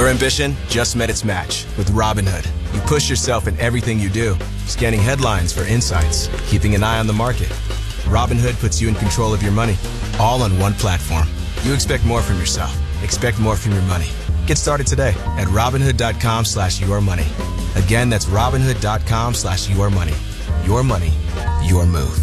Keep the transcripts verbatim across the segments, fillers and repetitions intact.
Your ambition just met its match with Robinhood. You push yourself in everything you do, scanning headlines for insights, keeping an eye on the market. Robinhood puts you in control of your money, all on one platform. You expect more from yourself. Expect more from your money. Get started today at Robinhood.com slash your money. Again, that's Robinhood.com slash your money. Your money, your move.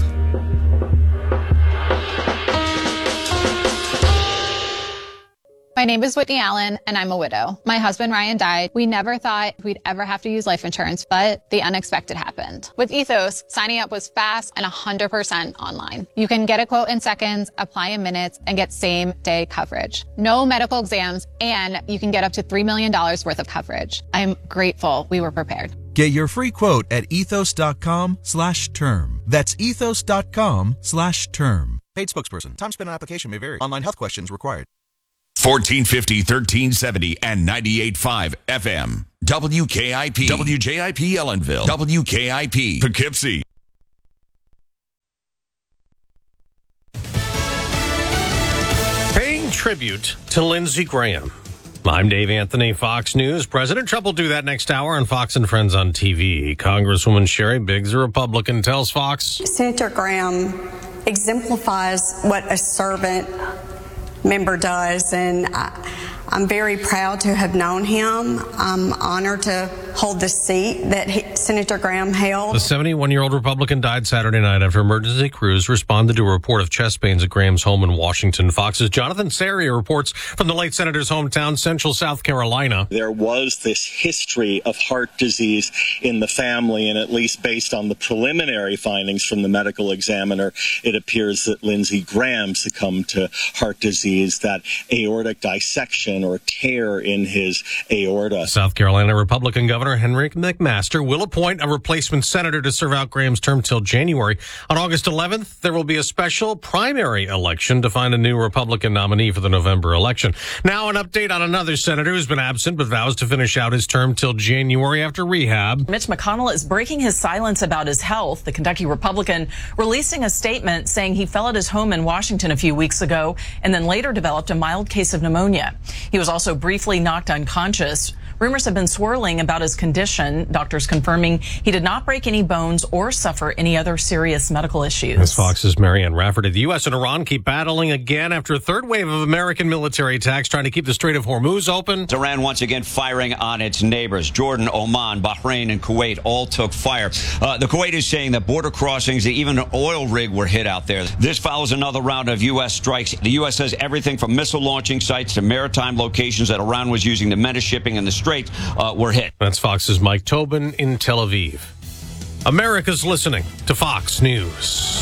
My name is Whitney Allen, and I'm a widow. My husband, Ryan, died. We never thought we'd ever have to use life insurance, but the unexpected happened. With Ethos, signing up was fast and one hundred percent online. You can get a quote in seconds, apply in minutes, and get same-day coverage. No medical exams, and you can get up to three million dollars worth of coverage. I'm grateful we were prepared. Get your free quote at ethos.com slash term. That's ethos.com slash term. Paid spokesperson. Time spent on application may vary. Online health questions required. fourteen fifty, thirteen seventy, and ninety-eight point five F M. W K I P. W J I P Ellenville. W K I P Poughkeepsie. Paying tribute to Lindsey Graham. I'm Dave Anthony, Fox News. President Trump will do that next hour on Fox and Friends on T V. Congresswoman Sherry Biggs, a Republican, tells Fox. Senator Graham exemplifies what a servant member does, and I, I'm very proud to have known him. I'm honored to hold the seat that he, Senator Graham held. The seventy-one-year-old Republican died Saturday night after emergency crews responded to a report of chest pains at Graham's home in Washington. Fox's Jonathan Sarria reports from the late senator's hometown, Central South Carolina. There was this history of heart disease in the family, and at least based on the preliminary findings from the medical examiner, it appears that Lindsey Graham succumbed to heart disease, that aortic dissection or tear in his aorta. South Carolina Republican Governor Henry McMaster will appoint a replacement senator to serve out Graham's term till January. On August eleventh, there will be a special primary election to find a new Republican nominee for the November election. Now, an update on another senator who's been absent but vows to finish out his term till January after rehab. Mitch McConnell is breaking his silence about his health. The Kentucky Republican releasing a statement saying he fell at his home in Washington a few weeks ago and then later developed a mild case of pneumonia. He was also briefly knocked unconscious. Rumors have been swirling about his condition, doctors confirming he did not break any bones or suffer any other serious medical issues. As Fox's Marianne Rafferty, the U S and Iran keep battling again after a third wave of American military attacks trying to keep the Strait of Hormuz open. Iran once again firing on its neighbors. Jordan, Oman, Bahrain, and Kuwait all took fire. Uh, the Kuwait is saying that border crossings, even an oil rig were hit out there. This follows another round of U S strikes. The U S says everything from missile launching sites to maritime locations that Iran was using to menace shipping in the Strait uh, were hit. That's Fox's Mike Tobin in Tel Aviv. America's listening to Fox News.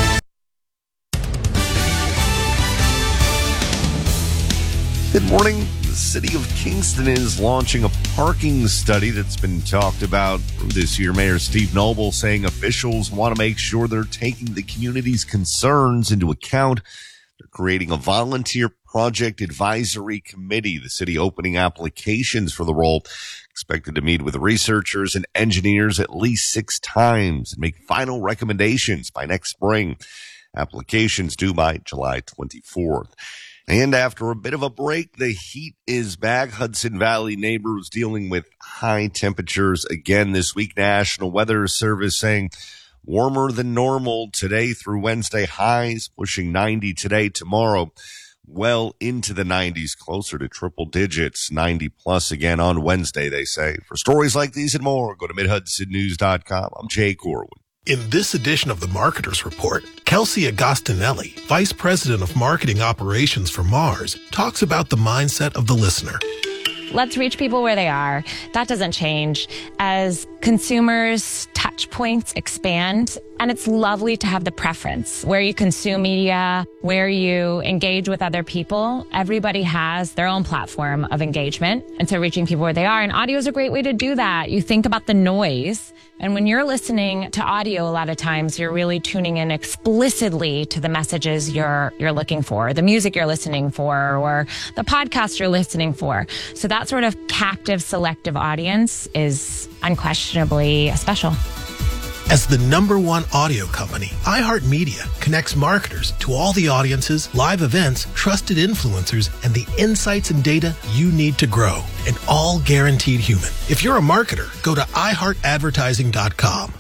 Good morning. The city of Kingston is launching a parking study that's been talked about this year. Mayor Steve Noble saying officials want to make sure they're taking the community's concerns into account. They're creating a volunteer project advisory committee. The city opening applications for the role, expected to meet with researchers and engineers at least six times and make final recommendations by next spring. Applications due by July twenty-fourth. And after a bit of a break, the heat is back. Hudson Valley neighbors dealing with high temperatures again this week. National Weather Service saying warmer than normal today through Wednesday. Highs pushing ninety today, tomorrow well into the nineties, closer to triple digits, ninety plus again on Wednesday, they say. For stories like these and more, go to mid hudson news dot com. I'm Jay Corwin. In this edition of the Marketer's Report, Kelsey Agostinelli, Vice President of Marketing Operations for Mars, talks about the mindset of the listener. Let's reach people where they are. That doesn't change. As consumers' touch points expand, and it's lovely to have the preference where you consume media, where you engage with other people. Everybody has their own platform of engagement. And so reaching people where they are, and audio is a great way to do that. You think about the noise. And when you're listening to audio, a lot of times you're really tuning in explicitly to the messages you're you're looking for, the music you're listening for, or the podcast you're listening for. So that sort of captive, selective audience is unquestionably special. As the number one audio company, iHeartMedia connects marketers to all the audiences, live events, trusted influencers, and the insights and data you need to grow. And all guaranteed human. If you're a marketer, go to i heart advertising dot com.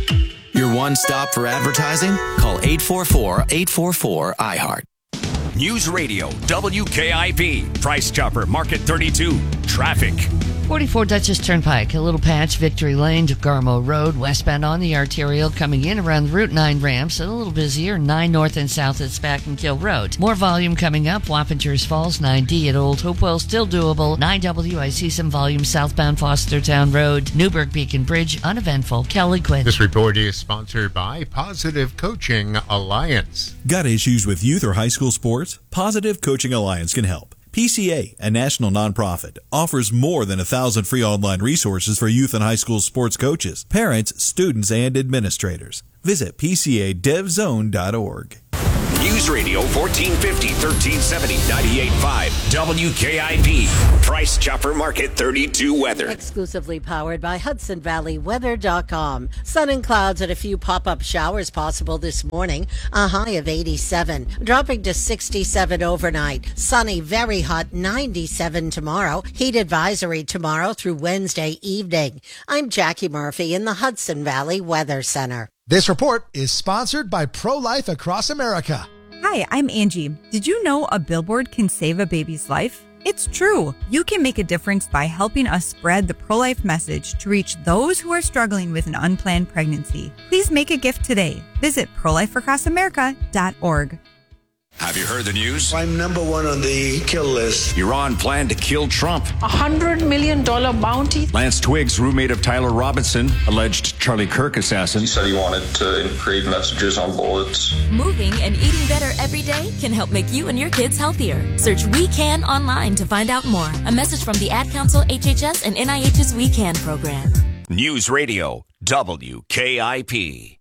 Your one stop for advertising? Call eight four four, eight four four, I heart. News Radio, W K I P, Price Chopper, Market thirty-two, traffic. forty-four Dutchess Turnpike, a little patch, Victory Lane to Garmo Road, westbound on the arterial, coming in around the Route nine ramps, a little busier, nine north and south at Spackenkill Road. More volume coming up, Wappingers Falls, nine D at Old Hopewell, still doable, nine W, I see some volume southbound Fostertown Road, Newburgh Beacon Bridge, uneventful. Kelly Quinn. This report is sponsored by Positive Coaching Alliance. Got issues with youth or high school sports? Positive Coaching Alliance can help. P C A, a national nonprofit, offers more than a thousand free online resources for youth and high school sports coaches, parents, students, and administrators. Visit P C A dev zone dot org. News Radio fourteen fifty, thirteen seventy, ninety-eight point five, W K I P, Price Chopper Market thirty-two weather. Exclusively powered by Hudson Valley Weather dot com. Sun and clouds and a few pop-up showers possible this morning. A high of eighty-seven, dropping to sixty-seven overnight. Sunny, very hot, ninety-seven tomorrow. Heat advisory tomorrow through Wednesday evening. I'm Jackie Murphy in the Hudson Valley Weather Center. This report is sponsored by Pro-Life Across America. Hi, I'm Angie. Did you know a billboard can save a baby's life? It's true. You can make a difference by helping us spread the pro-life message to reach those who are struggling with an unplanned pregnancy. Please make a gift today. Visit pro life across america dot org. Have you heard the news? I'm number one on the kill list. Iran planned to kill Trump. A hundred million dollar bounty. Lance Twiggs, roommate of Tyler Robinson, alleged Charlie Kirk assassin. He said he wanted to engrave messages on bullets. Moving and eating better every day can help make you and your kids healthier. Search We Can online to find out more. A message from the Ad Council, H H S, and N I H's We Can program. News Radio, W K I P.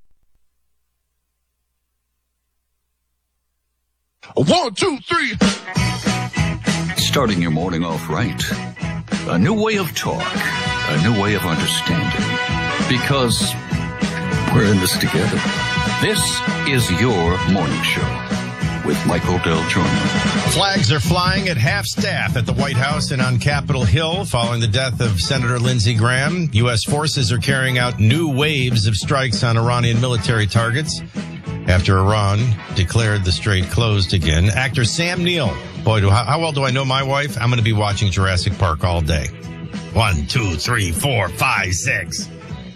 One, two, three. Starting your morning off right. A new way of talk. A new way of understanding. Because we're in this together. This is your morning show with Michael Del Giorno. Flags are flying at half staff at the White House and on Capitol Hill following the death of Senator Lindsey Graham. U S forces are carrying out new waves of strikes on Iranian military targets after Iran declared the strait closed again. Actor Sam Neill. Boy, do how, how well do I know my wife? I'm going to be watching Jurassic Park all day. One, two, three, four, five, six.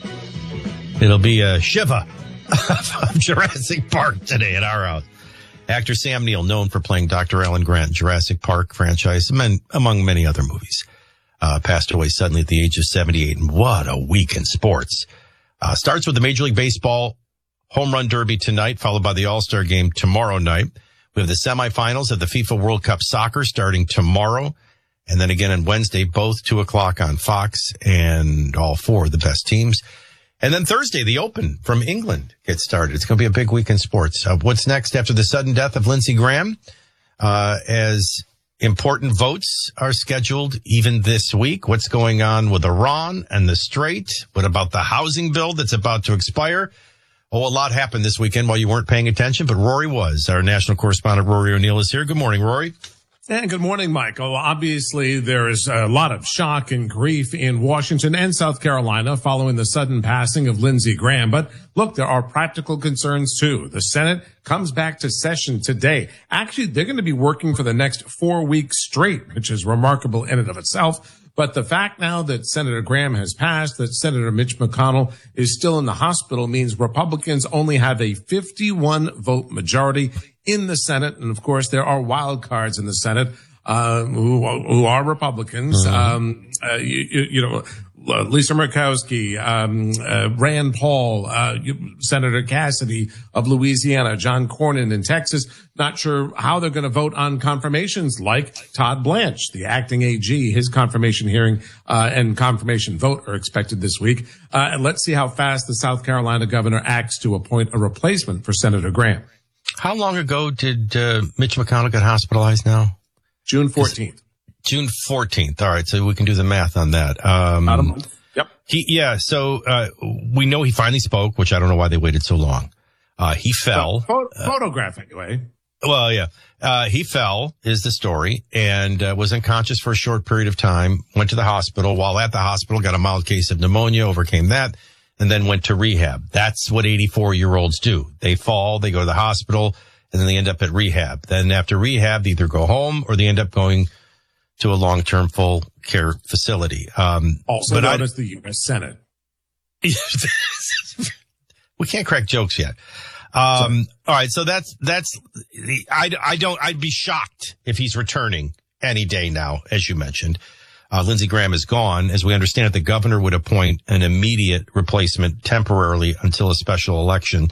It'll be a Shiva of Jurassic Park today at our house. Actor Sam Neill, known for playing Doctor Alan Grant in Jurassic Park franchise, among many other movies, uh, passed away suddenly at the age of seventy-eight. And what a week in sports. Uh, starts with the Major League Baseball Home Run Derby tonight, followed by the All-Star Game tomorrow night. We have the semifinals of the FIFA World Cup Soccer starting tomorrow. And then again on Wednesday, both two o'clock on Fox, and all four of the best teams. And then Thursday, the Open from England gets started. It's going to be a big week in sports. Uh, what's next after the sudden death of Lindsey Graham? Uh, as important votes are scheduled even this week. What's going on with Iran and the Strait? What about the housing bill that's about to expire? Oh, a lot happened this weekend while you weren't paying attention, but Rory was. Our national correspondent, Rory O'Neill, is here. Good morning, Rory. And good morning, Michael. Obviously, there is a lot of shock and grief in Washington and South Carolina following the sudden passing of Lindsey Graham. But look, there are practical concerns, too. The Senate comes back to session today. Actually, they're going to be working for the next four weeks straight, which is remarkable in and of itself. But the fact now that Senator Graham has passed, that Senator Mitch McConnell is still in the hospital, means Republicans only have a fifty-one vote majority in the Senate. And of course, there are wild cards in the Senate, uh, who, who are Republicans. Mm-hmm. Um, uh, you, you know, Lisa Murkowski, um, uh, Rand Paul, uh, Senator Cassidy of Louisiana, John Cornyn in Texas. Not sure how they're going to vote on confirmations like Todd Blanche, the acting A G. His confirmation hearing, uh, and confirmation vote are expected this week. Uh, and let's see how fast the South Carolina governor acts to appoint a replacement for Senator Graham. How long ago did, uh, Mitch McConnell get hospitalized now? June fourteenth. June fourteenth. All right. So we can do the math on that. Um, About a month. Yep. He, yeah, so uh, we know he finally spoke, which I don't know why they waited so long. Uh, he fell. Pho- photograph, anyway. Uh, well, yeah. Uh, he fell, is the story, and uh, was unconscious for a short period of time, went to the hospital. While at the hospital, got a mild case of pneumonia, overcame that, and then went to rehab. That's what eighty-four-year-olds do. They fall, they go to the hospital, and then they end up at rehab. Then after rehab, they either go home or they end up going to a long-term full care facility. Um, also but known I, as the U S Senate. We can't crack jokes yet. Um, all right. So that's, that's the, I, I don't, I'd be shocked if he's returning any day now, as you mentioned. Uh, Lindsey Graham is gone. As we understand it, the governor would appoint an immediate replacement temporarily until a special election.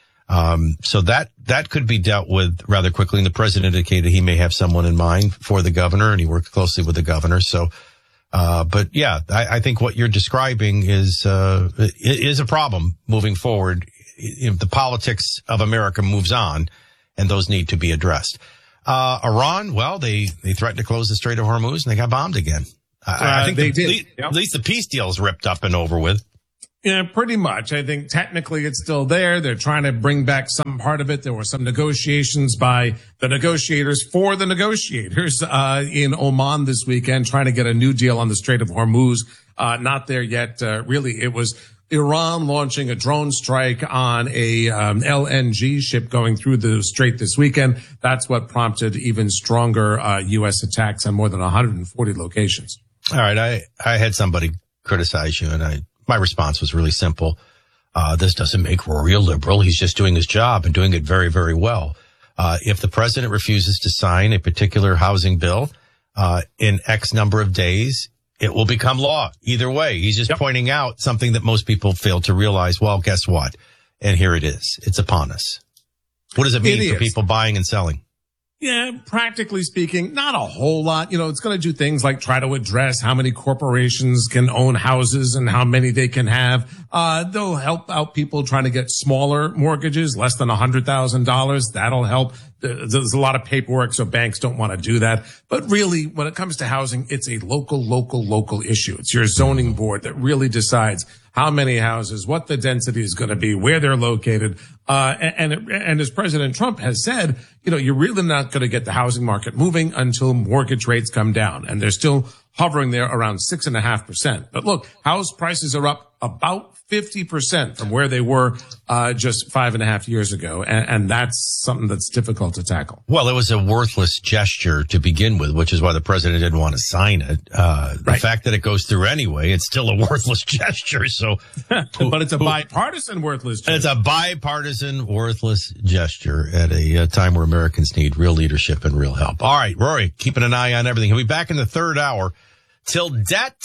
Um, so that, that could be dealt with rather quickly. And the president indicated he may have someone in mind for the governor, and he worked closely with the governor. So, uh, but yeah, I, I think what you're describing is, uh, is a problem moving forward. If the politics of America moves on, and those need to be addressed. Uh, Iran, well, they, they threatened to close the Strait of Hormuz and they got bombed again. I, Uh, I think they the, did. le- Yep. at least the peace deal is ripped up and over with. Yeah, pretty much. I think technically it's still there. They're trying to bring back some part of it. There were some negotiations by the negotiators for the negotiators uh, in Oman this weekend, trying to get a new deal on the Strait of Hormuz. Uh, not there yet. Uh, really, it was Iran launching a drone strike on a um, L N G ship going through the strait this weekend. That's what prompted even stronger uh, U S attacks on more than one hundred forty locations. All right. I, I had somebody criticize you, and I, my response was really simple. Uh, this doesn't make Rory a liberal. He's just doing his job and doing it very, very well. Uh, if the president refuses to sign a particular housing bill, uh, in X number of days, it will become law. Either way, he's just yep. pointing out something that most people fail to realize. Well, guess what? And here it is. It's upon us. What does it mean It for is. people buying and selling? Yeah, practically speaking, not a whole lot. You know, it's going to do things like try to address how many corporations can own houses and how many they can have. Uh, they'll help out people trying to get smaller mortgages, less than one hundred thousand dollars. That'll help. There's a lot of paperwork, so banks don't want to do that. But really, when it comes to housing, it's a local, local, local issue. It's your zoning board that really decides how many houses, what the density is going to be, where they're located. Uh, and, and, and as President Trump has said, you know, you're really not going to get the housing market moving until mortgage rates come down. And they're still hovering there around six and a half percent. But look, house prices are up about fifty percent from where they were, uh, just five and a half years ago. And, and that's something that's difficult to tackle. Well, it was a worthless gesture to begin with, which is why the president didn't want to sign it. Uh, the Right. fact that it goes through anyway, it's still a worthless gesture. So, But it's a bipartisan worthless gesture. it's a bipartisan worthless gesture at a, uh time where Americans need real leadership and real help. All right, Rory, keeping an eye on everything. He'll be back in the third hour. Till debt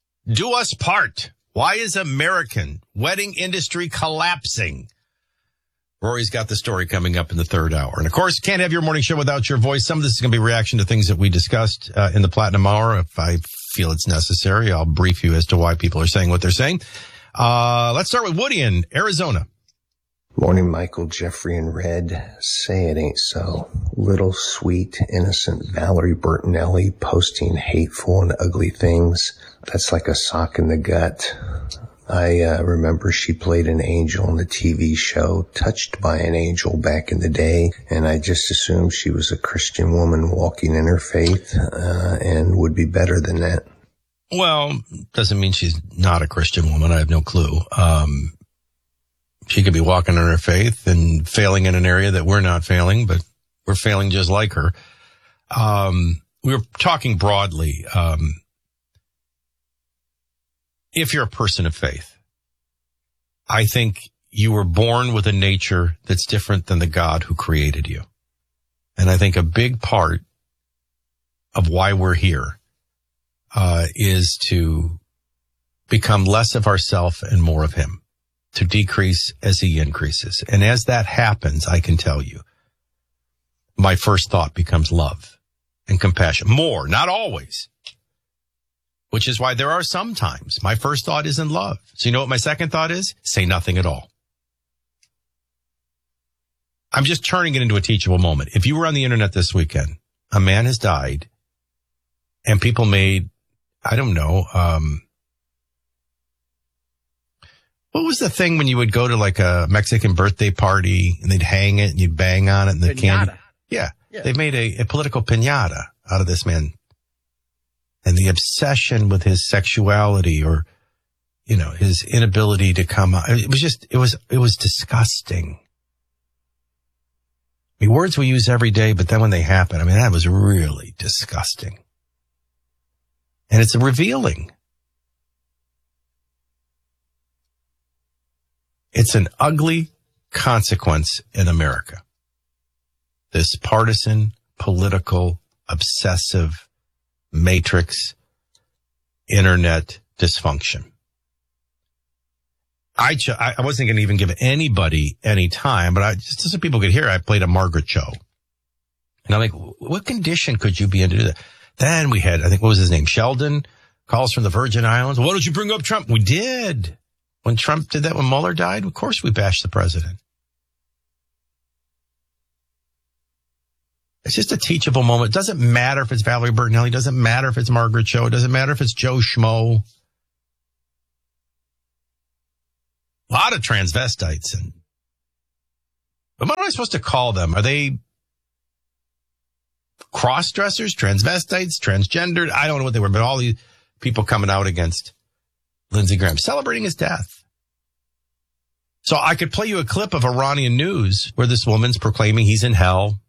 do us part. Why is American wedding industry collapsing? Rory's got the story coming up in the third hour. And of course, can't have your morning show without your voice. Some of this is going to be reaction to things that we discussed uh, in the Platinum Hour. If I feel it's necessary, I'll brief you as to why people are saying what they're saying. Uh, let's start with Woody in Arizona. Morning, Michael, Jeffrey, and Red. Say it ain't so. Little, sweet, innocent Valerie Bertinelli posting hateful and ugly things. That's like a sock in the gut. I uh, remember she played an angel on the T V show Touched by an Angel back in the day, and I just assumed she was a Christian woman walking in her faith uh, and would be better than that. Well, doesn't mean she's not a Christian woman. I have no clue. Um, she could be walking in her faith and failing in an area that we're not failing, but we're failing just like her. Um, we were talking broadly. Um, if you're a person of faith, I think you were born with a nature that's different than the God who created you. And I think a big part of why we're here uh, is to become less of ourself and more of him, to decrease as he increases. And as that happens, I can tell you, my first thought becomes love and compassion. More, not always. Which is why there are some times my first thought isn't love. So you know what my second thought is? Say nothing at all. I'm just turning it into a teachable moment. If you were on the internet this weekend, a man has died and people made, I don't know, um, What was the thing when you would go to like a Mexican birthday party and they'd hang it and you'd bang on it and the Piñata. candy? Yeah. yeah. They made a, a political piñata out of this man. And the obsession with his sexuality or, you know, his inability to come out. It was just, it was, it was disgusting. I mean, words we use every day, but then when they happen, I mean, that was really disgusting. And it's revealing. It's an ugly consequence in America. This partisan, political, obsessive, matrix, internet dysfunction. I ch- I wasn't going to even give anybody any time, but I just so people could hear, I played a Margaret Cho. And I'm like, what condition could you be in to do that? Then we had, I think, what was his name? Sheldon calls from the Virgin Islands. Why don't you bring up Trump? We did. When Trump did that, when Mueller died, of course we bashed the president. It's just a teachable moment. It doesn't matter if it's Valerie Bertinelli. It doesn't matter if it's Margaret Cho. It doesn't matter if it's Joe Schmo. A lot of transvestites. And but what am I supposed to call them? Are they cross-dressers, transvestites, transgendered? I don't know what they were, but all these people coming out against Lindsey Graham, celebrating his death. So I could play you a clip of Iranian news where this woman's proclaiming he's in hell,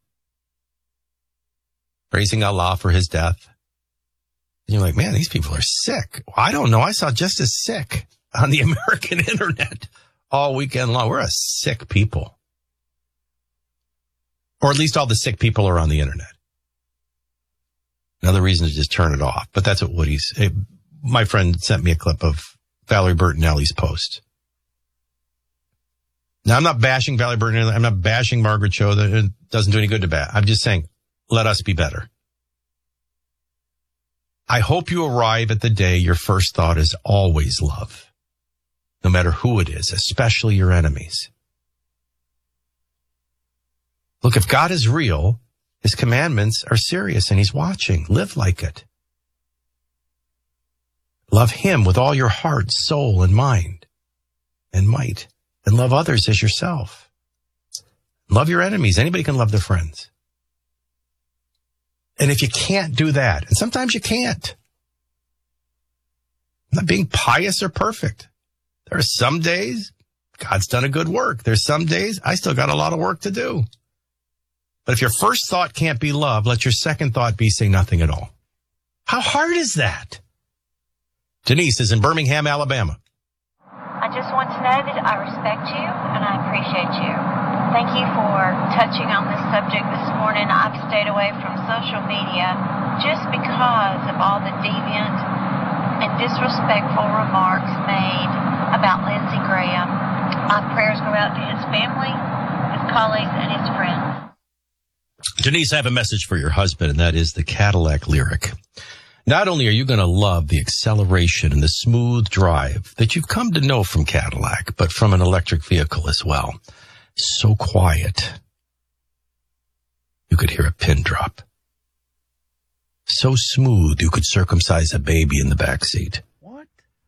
praising Allah for his death. And you're like, man, these people are sick. Well, I don't know. I saw just as sick on the American internet all weekend long. We're a sick people. Or at least all the sick people are on the internet. Another reason to just turn it off. But that's what Woody's... It, my friend sent me a clip of Valerie Bertinelli's post. Now, I'm not bashing Valerie Bertinelli. I'm not bashing Margaret Cho. It doesn't do any good to bat. I'm just saying, let us be better. I hope you arrive at the day your first thought is always love, no matter who it is, especially your enemies. Look, if God is real, his commandments are serious and he's watching. Live like it. Love him with all your heart, soul, and mind and might. And love others as yourself. Love your enemies. Anybody can love their friends. And if you can't do that, and sometimes you can't, I'm not being pious or perfect. There are some days God's done a good work. There's some days I still got a lot of work to do. But if your first thought can't be love, let your second thought be say nothing at all. How hard is that? Denise is in Birmingham, Alabama. I just want to know that I respect you and I appreciate you. Thank you for touching on this subject this morning. I've stayed away from social media just because of all the deviant and disrespectful remarks made about Lindsey Graham. My prayers go out to his family, his colleagues, and his friends. Denise, I have a message for your husband, and that is the Cadillac Lyric. Not only are you going to love the acceleration and the smooth drive that you've come to know from Cadillac, but from an electric vehicle as well. So quiet. You could hear a pin drop. So smooth you could circumcise a baby in the backseat. What?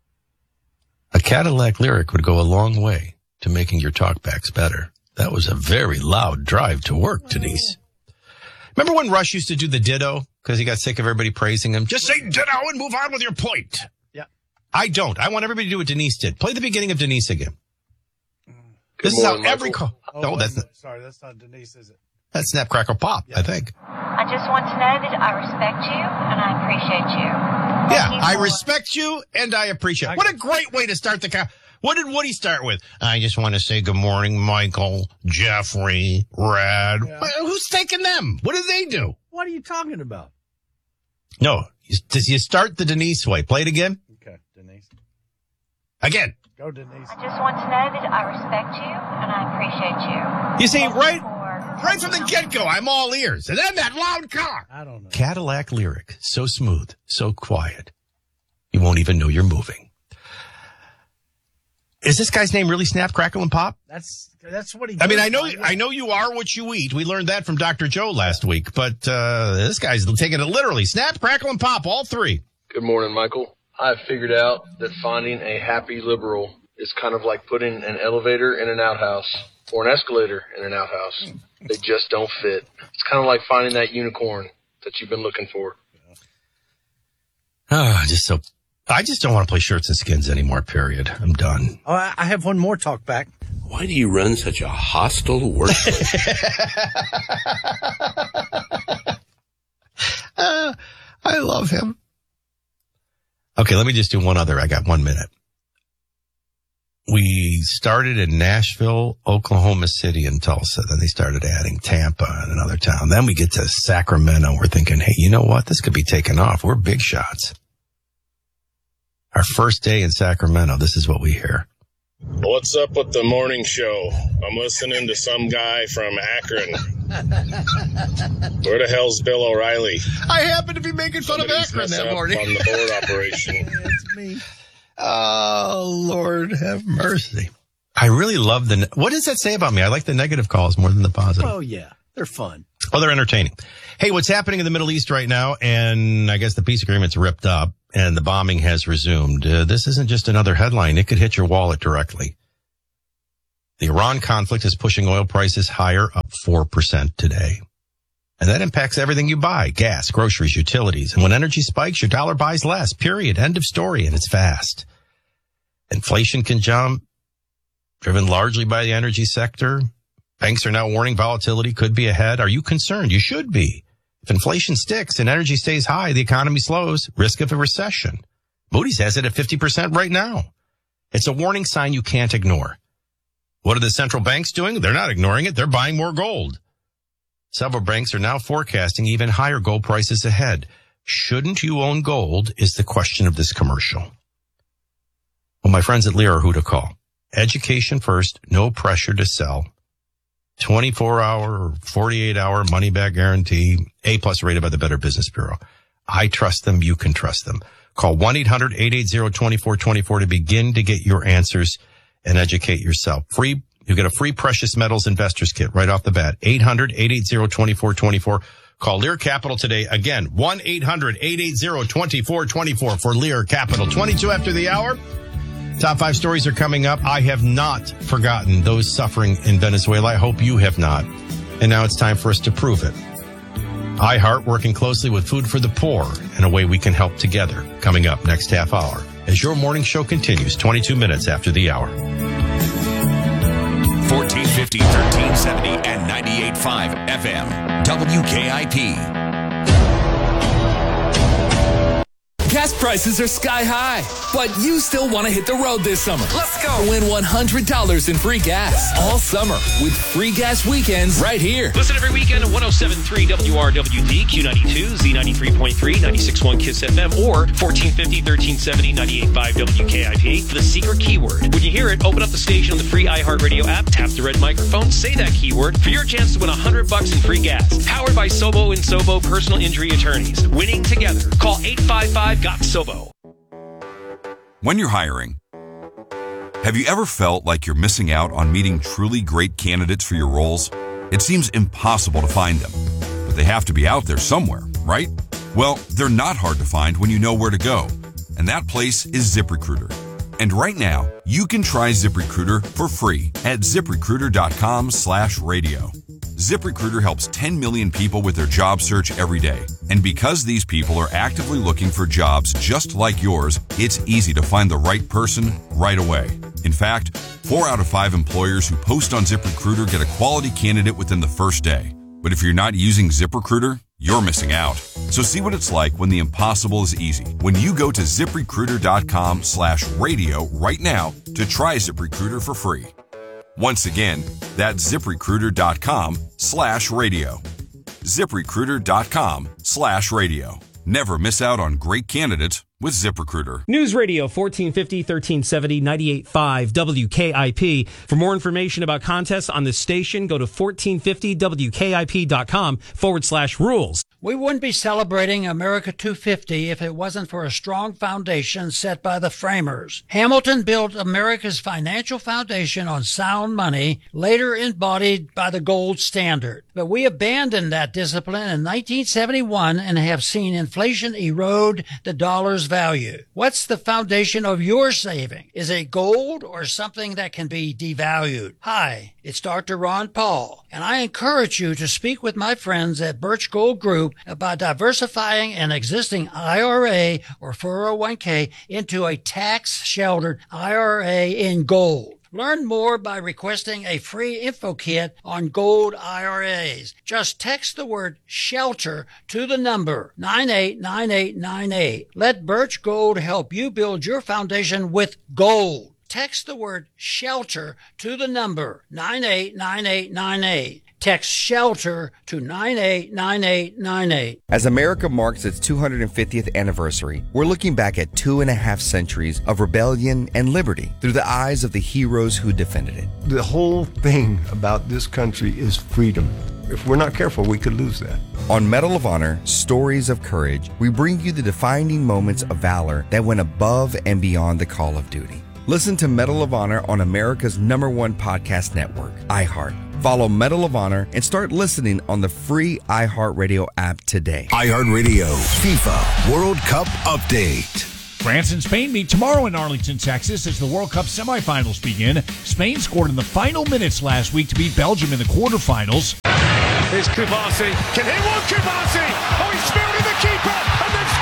A Cadillac Lyric would go a long way to making your talkbacks better. That was a very loud drive to work, Denise. Remember when Rush used to do the ditto because he got sick of everybody praising him? Just say ditto and move on with your point. Yeah. I don't. I want everybody to do what Denise did. Play the beginning of Denise again. Good this morning, is how every Michael. call. Oh, no, that's not. Sorry, that's not Denise, is it? That's Snap Crackle Pop, yeah. I think. I just want to know that I respect you and I appreciate you. Yeah, Thank you I for- respect you and I appreciate. What a great way to start the call. What did Woody start with? I just want to say good morning, Michael, Jeffrey, Rad. Yeah. Well, who's taking them? What did they do? What are you talking about? No, you, does you start the Denise way? Play it again. Okay, Denise. Again. Go, Denise. I just want to know that I respect you and I appreciate you. You see, Thank right, for- right from the get-go, I'm all ears. And then that loud car. I don't know. Cadillac Lyric, so smooth, so quiet. You won't even know you're moving. Is this guy's name really Snap, Crackle, and Pop? That's that's what he. I mean, does, I know, Mike. I know you are what you eat. We learned that from Doctor Joe last week, but uh, this guy's taking it literally. Snap, Crackle, and Pop, all three. Good morning, Michael. I've figured out that finding a happy liberal is kind of like putting an elevator in an outhouse or an escalator in an outhouse. They just don't fit. It's kind of like finding that unicorn that you've been looking for. Oh, just so I just don't want to play shirts and skins anymore, period. I'm done. Oh, I have one more talk back. Why do you run such a hostile workplace? uh, I love him. Okay, let me just do one other. I got one minute. We started in Nashville, Oklahoma City, and Tulsa. Then they started adding Tampa and another town. Then we get to Sacramento. We're thinking, hey, you know what? This could be taken off. We're big shots. Our first day in Sacramento, this is what we hear. What's up with the morning show? I'm listening to some guy from Akron. Where the hell's Bill O'Reilly? I happen to be making fun Somebody's of Akron messing that up morning. on the board operation. It's me. Oh, Lord have mercy. I really love the... What does that say about me? I like the negative calls more than the positive. Oh, yeah. They're fun. Oh, they're entertaining. Hey, what's happening in the Middle East right now? And I guess the peace agreement's ripped up and the bombing has resumed. Uh, this isn't just another headline. It could hit your wallet directly. The Iran conflict is pushing oil prices higher, up four percent today. And that impacts everything you buy, gas, groceries, utilities. And when energy spikes, your dollar buys less, period. End of story. And it's fast. Inflation can jump, driven largely by the energy sector. Banks are now warning volatility could be ahead. Are you concerned? You should be. If inflation sticks and energy stays high, the economy slows, risk of a recession. Moody's has it at fifty percent right now. It's a warning sign you can't ignore. What are the central banks doing? They're not ignoring it. They're buying more gold. Several banks are now forecasting even higher gold prices ahead. Shouldn't you own gold is the question of this commercial. Well, my friends at Lear are who to call. Education first, no pressure to sell. twenty-four hour or forty-eight hour money back guarantee, A plus rated by the Better Business Bureau. I trust them. You can trust them. Call one eight hundred eight eight zero two four two four to begin to get your answers and educate yourself. Free, you get a free precious metals investors kit right off the bat. eight hundred eight eight zero two four two four. Call Lear Capital today. Again, one eight hundred eight eight zero two four two four for Lear Capital. twenty-two after the hour. Top five stories are coming up. I have not forgotten those suffering in Venezuela. I hope you have not. And now it's time for us to prove it. iHeart working closely with Food for the Poor in a way we can help together. Coming up next half hour as your morning show continues twenty-two minutes after the hour. fourteen fifty, thirteen seventy, and ninety-eight point five F M. W K I P. Gas prices are sky high, but you still want to hit the road this summer. Let's go. Win one hundred dollars in free gas all summer with free gas weekends right here. Listen every weekend at one oh seven point three W R W D, Q ninety-two, Z ninety-three point three, ninety-six point one KISS F M, or fourteen fifty, thirteen seventy, ninety-eight point five W K I P. The secret keyword. When you hear it, open up the station on the free iHeartRadio app, tap the red microphone, say that keyword for your chance to win one hundred bucks in free gas. Powered by Sobo and Sobo Personal Injury Attorneys. Winning together. Call eight five five, G O T S O B O. When you're hiring, have you ever felt like you're missing out on meeting truly great candidates for your roles? It seems impossible to find them, but they have to be out there somewhere, right? Well, they're not hard to find when you know where to go, and that place is ZipRecruiter. And right now, you can try ZipRecruiter for free at ZipRecruiter.com slash radio. ZipRecruiter helps ten million people with their job search every day. And because these people are actively looking for jobs just like yours, it's easy to find the right person right away. In fact, four out of five employers who post on ZipRecruiter get a quality candidate within the first day. But if you're not using ZipRecruiter, you're missing out. So see what it's like when the impossible is easy. When you go to ZipRecruiter.com slash radio right now to try ZipRecruiter for free. Once again, that's ZipRecruiter.com slash radio. ZipRecruiter.com slash radio. Never miss out on great candidates with ZipRecruiter. News Radio fourteen fifty, thirteen seventy, ninety-eight point five W K I P. For more information about contests on this station, go to fourteen fifty W K I P dot com forward slash rules. We wouldn't be celebrating America two fifty if it wasn't for a strong foundation set by the framers. Hamilton built America's financial foundation on sound money, later embodied by the gold standard. But we abandoned that discipline in nineteen seventy-one and have seen inflation erode the dollar's value. What's the foundation of your saving? Is it gold or something that can be devalued? Hi, it's Doctor Ron Paul, and I encourage you to speak with my friends at Birch Gold Group about diversifying an existing I R A or four oh one k into a tax-sheltered I R A in gold. Learn more by requesting a free info kit on gold I R As. Just text the word SHELTER to the number nine eight nine eight nine eight. Let Birch Gold help you build your foundation with gold. Text the word SHELTER to the number nine eight nine eight nine eight. Text SHELTER to nine eight nine eight nine eight. As America marks its two hundred fiftieth anniversary, we're looking back at two and a half centuries of rebellion and liberty through the eyes of the heroes who defended it. The whole thing about this country is freedom. If we're not careful, we could lose that. On Medal of Honor, Stories of Courage, we bring you the defining moments of valor that went above and beyond the call of duty. Listen to Medal of Honor on America's number one podcast network, iHeart. Follow Medal of Honor and start listening on the free iHeartRadio app today. iHeartRadio FIFA World Cup Update. France and Spain meet tomorrow in Arlington, Texas as the World Cup semifinals begin. Spain scored in the final minutes last week to beat Belgium in the quarterfinals. Here's Kubasi. Can he one Kubasi? Oh, he's fielding the keeper and then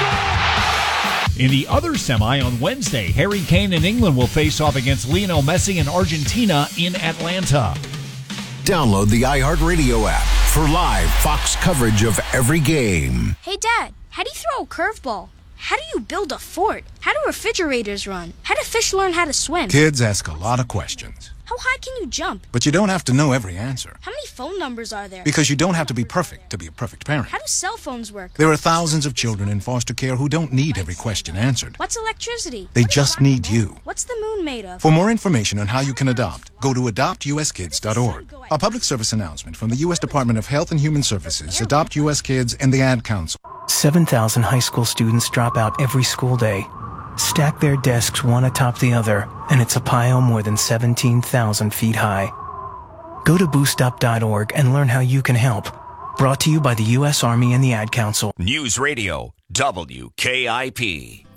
score! In the other semi on Wednesday, Harry Kane and England will face off against Lionel Messi and Argentina in Atlanta. Download the iHeartRadio app for live Fox coverage of every game. Hey, Dad, how do you throw a curveball? How do you build a fort? How do refrigerators run? How do fish learn how to swim? Kids ask a lot of questions. How high can you jump? But you don't have to know every answer. How many phone numbers are there? Because you don't have to be perfect to be a perfect parent. How do cell phones work? There are thousands of children in foster care who don't need every question answered. What's electricity? They just need you. What's the moon made of? For more information on how you can adopt, go to adopt u s kids dot org. A public service announcement from the U S Department of Health and Human Services, Adopt U S Kids, and the Ad Council. seven thousand high school students drop out every school day. Stack their desks one atop the other, and it's a pile more than seventeen thousand feet high. Go to boost up dot org and learn how you can help. Brought to you by the U S Army and the Ad Council. News Radio, W K I P.